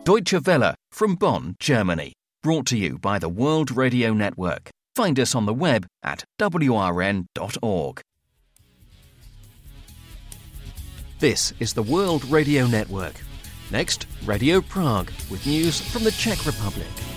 Deutsche Welle from Bonn, Germany. Brought to you by the World Radio Network. Find us on the web at wrn.org. This is the World Radio Network. Next, Radio Prague with news from the Czech Republic.